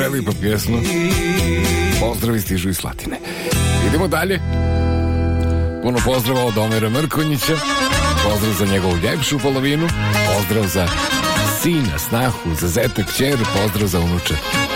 Lijepa pjesma. Pozdravi stižu iz Slatine. Idemo dalje. Puno pozdrava od Omera Mrkonjića. Pozdrav za njegovu ljepšu polovinu. Pozdrav za sina, snahu, za zeta, kćer. Pozdrav za unuče.